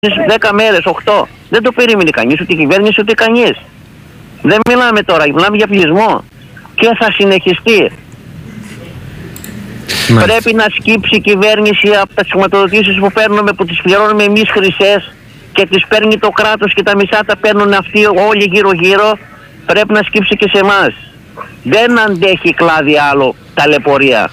10 μέρες, 8. Δεν το περίμενε κανείς, ούτε η κυβέρνηση ούτε κανείς. Δεν μιλάμε τώρα, μιλάμε για πλεισμό. Και θα συνεχιστεί. Πρέπει να σκύψει η κυβέρνηση από τις χρηματοδοτήσεις που παίρνουμε, που τις πληρώνουμε εμείς χρυσές και τις παίρνει το κράτος και τα μισά τα παίρνουν αυτοί όλοι γύρω-γύρω. Πρέπει να σκύψει και σε εμάς. Δεν αντέχει κλάδι άλλο ταλαιπωρία.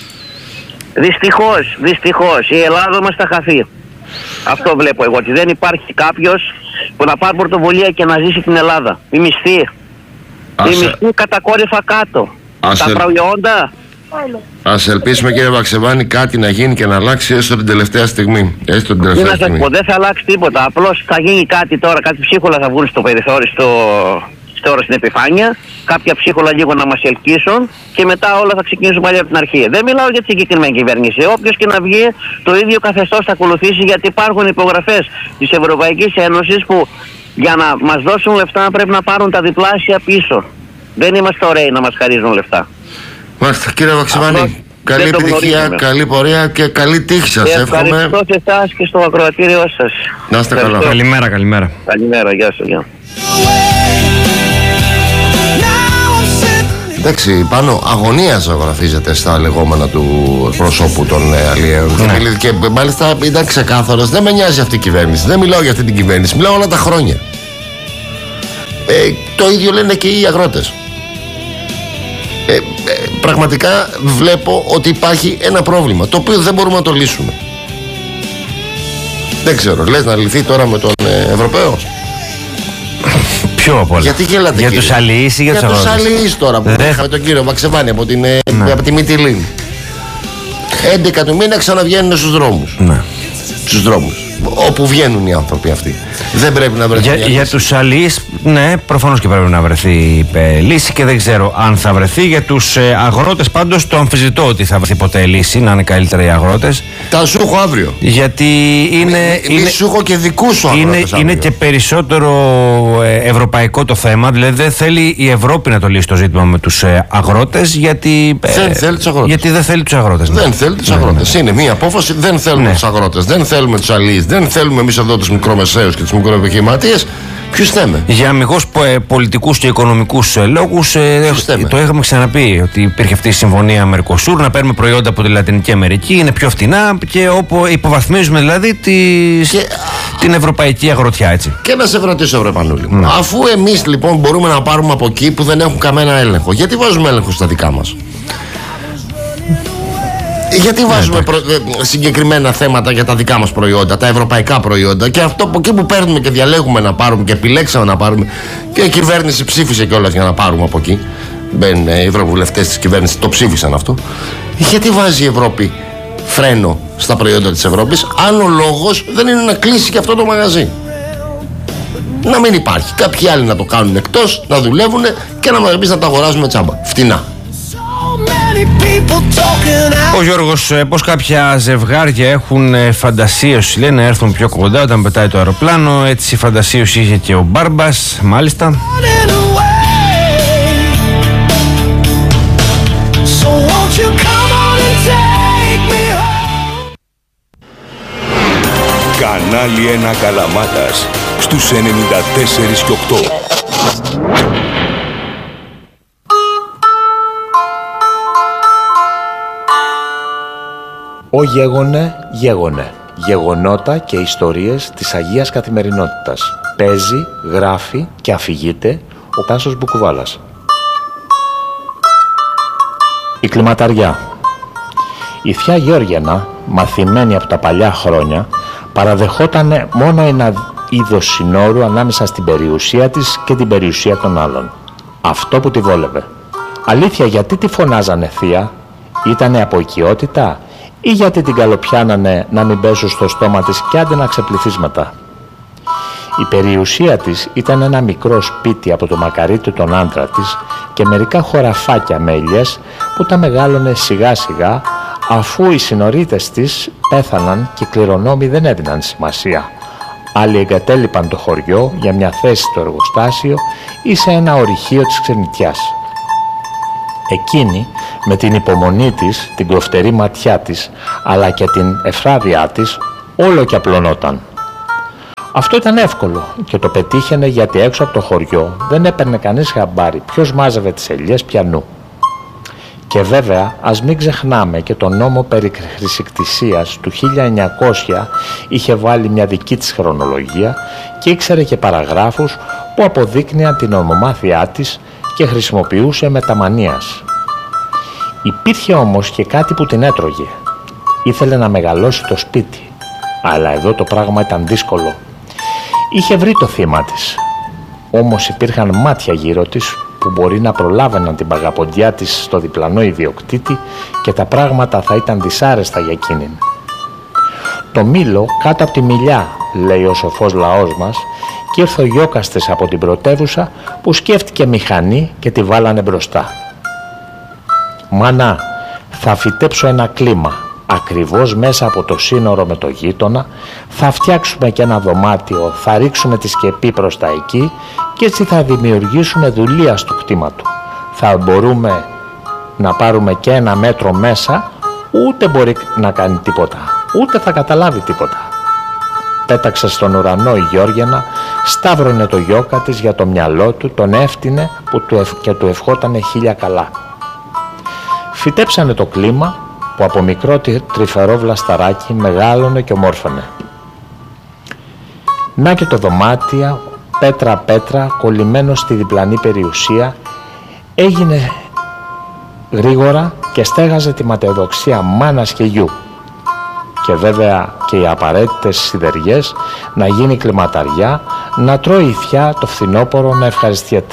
Δυστυχώς η Ελλάδα μας θα χαθεί. Αυτό βλέπω εγώ, ότι δεν υπάρχει κάποιος που να πάρει πρωτοβουλία και να ζήσει την Ελλάδα. Η μισθή. Η μισθή κατακόρυφα κάτω. Τα προϊόντα. Ας ελπίσουμε, κύριε Βαξεβάνη, κάτι να γίνει και να αλλάξει έστω την τελευταία στιγμή. Δεν θα αλλάξει τίποτα. Απλώς θα γίνει κάτι τώρα, κάτι ψίχολα θα βγουν στο περιθώριο, στην επιφάνεια. Κάποια ψίχολα λίγο να μας ελκύσουν και μετά όλα θα ξεκινήσουν πάλι από την αρχή. Δεν μιλάω για τη συγκεκριμένη κυβέρνηση. Όποιος και να βγει, το ίδιο καθεστώς θα ακολουθήσει, γιατί υπάρχουν υπογραφές της Ευρωπαϊκής Ένωσης που για να μας δώσουν λεφτά πρέπει να πάρουν τα διπλάσια πίσω. Δεν είμαστε ωραίοι να μας χαρίζουν λεφτά. Μάλιστα, κύριε Βαξεβάνη, καλή επιτυχία, καλή πορεία και καλή τύχη σας. Ευχαριστώ σε εσάς και στο ακροατήριό σας. Να είστε καλά. Καλημέρα. Καλημέρα, γεια σας. Εντάξει, πάνω αγωνία ζωγραφίζεται στα λεγόμενα του προσώπου των αλλιέων. Ναι. Και μάλιστα ήταν ξεκάθαρος, δεν με νοιάζει αυτή η κυβέρνηση. Δεν μιλάω για αυτή την κυβέρνηση, μιλάω όλα τα χρόνια. Το ίδιο λένε και οι αγρότες. Πραγματικά βλέπω ότι υπάρχει ένα πρόβλημα το οποίο δεν μπορούμε να το λύσουμε. Δεν ξέρω, λες να λυθεί τώρα με τον Ευρωπαίο? Ποιο απ' όλα? Γιατί γελάτε, για τους αλληλείς ή για τους αγρότες? Για τους αλληλείς τώρα που είχαμε τον κύριο Βαξεβάνη από τη Μυτιλήνη. 11 του μήνα ξαναβγαίνουν στους δρόμους. Ναι. Στους δρόμους. Όπου βγαίνουν οι άνθρωποι αυτοί. Δεν πρέπει να βρεθεί. Για τους αλληλείς, ναι, προφανώς και πρέπει να βρεθεί λύση και δεν ξέρω αν θα βρεθεί. Για τους αγρότες πάντως το αμφισβητώ ότι θα βρεθεί ποτέ λύση, να είναι καλύτερα οι αγρότες. Τα σου έχω αύριο. Γιατί είναι. Σου έχω και δικούς σου αγρότες. Είναι και περισσότερο ευρωπαϊκό το θέμα. Δηλαδή δεν θέλει η Ευρώπη να το λύσει το ζήτημα με τους αγρότες, γιατί. Δεν θέλει τους αγρότες. Γιατί δεν θέλει τους αγρότες. Δεν θέλει τους αγρότες. Είναι μια απόφαση. Δεν θέλουμε τους αγρότες. Δεν θέλουμε τους αλληλείς. Δεν θέλουμε εμείς εδώ τους μικρομεσαίους και τους μικροεπιχειρηματίες. Ποιους θέμε? Για αμιγώς πολιτικούς και οικονομικούς λόγους το είχαμε ξαναπεί ότι υπήρχε αυτή η συμφωνία Μερκοσούρ, να παίρνουμε προϊόντα από τη Λατινική Αμερική, είναι πιο φτηνά και όπου υποβαθμίζουμε δηλαδή την ευρωπαϊκή αγροτιά, έτσι. Και να σε ρωτήσω, βρε Πανούλη, αφού εμείς λοιπόν μπορούμε να πάρουμε από εκεί που δεν έχουν κανένα έλεγχο, γιατί βάζουμε έλεγχο στα δικά μας? Γιατί βάζουμε συγκεκριμένα θέματα για τα δικά μας προϊόντα, τα ευρωπαϊκά προϊόντα, και αυτό από εκεί που παίρνουμε και διαλέγουμε να πάρουμε και επιλέξαμε να πάρουμε, και η κυβέρνηση ψήφισε κιόλας για να πάρουμε από εκεί. Οι ευρωβουλευτές της κυβέρνησης το ψήφισαν αυτό. Γιατί βάζει η Ευρώπη φρένο στα προϊόντα της Ευρώπης, αν ο λόγος δεν είναι να κλείσει και αυτό το μαγαζί? Να μην υπάρχει. Κάποιοι άλλοι να το κάνουν εκτός, να δουλεύουν και να μας πεις να τα αγοράζουμε τσάμπα. Φτηνά. Ο Γιώργος, πως κάποια ζευγάρια έχουν φαντασίωση, λένε, να έρθουν πιο κοντά όταν πετάει το αεροπλάνο. Έτσι φαντασίωση είχε και ο Μπάρμπας, μάλιστα. Κανάλι 1 Καλαμάτας στους 94 και 8. Ο γέγονε. Γεγονότα και ιστορίες της Αγίας Καθημερινότητας. Παίζει, γράφει και αφηγείται ο Τάσος Μπουκουβάλας. Η κλιματαριά. Η θεία Γεώργιανα, μαθημένη από τα παλιά χρόνια, παραδεχόταν μόνο ένα είδος συνόρου ανάμεσα στην περιουσία της και την περιουσία των άλλων. Αυτό που τη βόλευε. Αλήθεια, γιατί τη φωνάζανε θεία? Ήτανε από οικειότητα ή γιατί την καλοπιάνανε να μην πέσουν στο στόμα της κι άντε να ξεπληθείς? Η περιουσία της ήταν ένα μικρό σπίτι από το μακαρίτι τον άντρα της και μερικά χωραφάκια με ελιές που τα μεγάλωνε σιγά σιγά, αφού οι συνορίτες της πέθαναν και οι κληρονόμοι δεν έδιναν σημασία. Άλλοι εγκατέλειπαν το χωριό για μια θέση στο εργοστάσιο ή σε ένα ορυχείο της ξενιτιάς. Εκείνη με την υπομονή της, την κοφτερή ματιά της αλλά και την ευφράδειά της όλο και απλωνόταν. Αυτό ήταν εύκολο και το πετύχαινε γιατί έξω από το χωριό δεν έπαιρνε κανείς χαμπάρι ποιος μάζευε τις ελιές πιανού. Και βέβαια ας μην ξεχνάμε και τον νόμο περί χρησικτησίας του 1900 είχε βάλει μια δική της χρονολογία και ήξερε και παραγράφους που αποδείκνυαν την ορμομάθειά της και χρησιμοποιούσε μεταμανίας. Υπήρχε όμως και κάτι που την έτρωγε. Ήθελε να μεγαλώσει το σπίτι, αλλά εδώ το πράγμα ήταν δύσκολο. Είχε βρει το θύμα της, όμως υπήρχαν μάτια γύρω της που μπορεί να προλάβαιναν την παγαποντιά της στο διπλανό ιδιοκτήτη και τα πράγματα θα ήταν δυσάρεστα για εκείνην. Το μήλο κάτω από τη μιλιά, λέει ο σοφός λαός μας, και ήρθε ο γιώκας της από την πρωτεύουσα που σκέφτηκε μηχανή και τη βάλανε μπροστά. «Μάνα, θα φυτέψω ένα κλίμα, ακριβώς μέσα από το σύνορο με το γείτονα, θα φτιάξουμε και ένα δωμάτιο, θα ρίξουμε τη σκεπή προς τα εκεί και έτσι θα δημιουργήσουμε δουλεία στο κτήμα του. Θα μπορούμε να πάρουμε και ένα μέτρο μέσα, ούτε μπορεί να κάνει τίποτα, ούτε θα καταλάβει τίποτα». Πέταξε στον ουρανό η Γιώργιανα, σταύρωνε το γιώκα της για το μυαλό του, τον έφτινε και του ευχότανε χίλια καλά. Φυτέψανε το κλίμα που από μικρό τρυφερό βλασταράκι μεγάλωνε και ομόρφωνε. Να και το δωμάτιο, πέτρα-πέτρα, κολλημένο στη διπλανή περιουσία, έγινε γρήγορα και στέγαζε τη ματαιοδοξία μάνας και γιου. Και βέβαια και οι απαραίτητες σιδεριές να γίνει κλιματαριά, να τρώει η θιά το φθινόπωρο να ευχαριστιέται.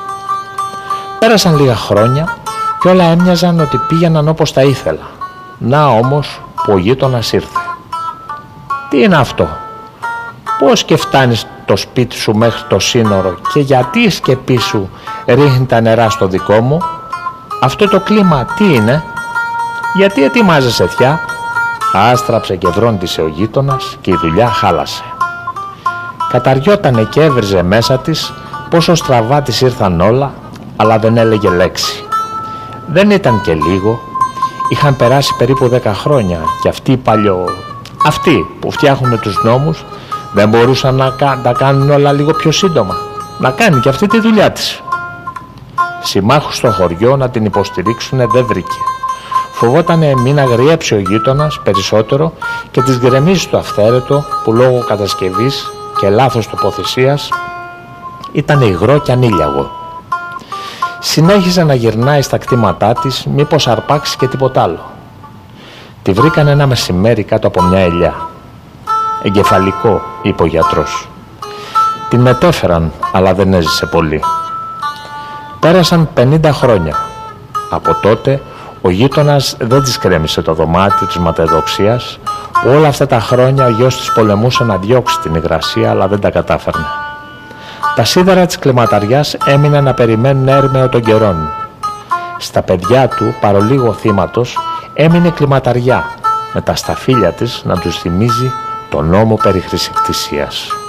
Πέρασαν λίγα χρόνια και όλα έμοιαζαν ότι πήγαιναν όπως τα ήθελα. Να όμως που ο γείτονας ήρθε. «Τι είναι αυτό? Πώς και φτάνεις το σπίτι σου μέχρι το σύνορο και γιατί η σκεπή σου ρίχνει τα νερά στο δικό μου? Αυτό το κλίμα τι είναι? Γιατί ετοιμάζεσαι θιά?» Άστραψε και βρόντισε ο γείτονας και η δουλειά χάλασε. Καταριότανε και έβριζε μέσα της πόσο στραβά της ήρθαν όλα, αλλά δεν έλεγε λέξη. Δεν ήταν και λίγο, είχαν περάσει περίπου 10 χρόνια και αυτοί που φτιάχνουν τους νόμους δεν μπορούσαν να τα κάνουν όλα λίγο πιο σύντομα, να κάνει και αυτή τη δουλειά της. Συμμάχους στο χωριό να την υποστηρίξουν δεν βρήκε. Φοβότανε μην αγριέψει ο γείτονας περισσότερο και τις γκρεμίσει το αυθαίρετο που λόγω κατασκευής και λάθος τοποθεσίας ήταν υγρό και ανήλιαγο. Συνέχιζε να γυρνάει στα κτήματά της μήπως αρπάξει και τίποτα άλλο. Τη βρήκαν ένα μεσημέρι κάτω από μια ελιά. «Εγκεφαλικό», είπε ο γιατρός. Την μετέφεραν, αλλά δεν έζησε πολύ. Πέρασαν 50 χρόνια. Από τότε ο γείτονας δεν της κρέμισε το δωμάτιο της ματαιοδοξίας, που όλα αυτά τα χρόνια ο γιος της πολεμούσε να διώξει την υγρασία, αλλά δεν τα κατάφερνε. Τα σίδερα της κλιματαριάς έμειναν να περιμένουν έρμεο των καιρών. Στα παιδιά του, παρολίγο θύματος, έμεινε κλιματαριά, με τα σταφύλια της να τους θυμίζει τον νόμο περί χρησικτησίας.